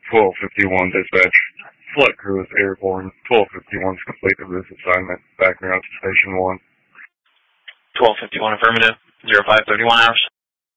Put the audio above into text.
1251 dispatch. Flight crew is airborne. 1251's completed this assignment. Back around to Station 1. 1251 affirmative. 0531 hours.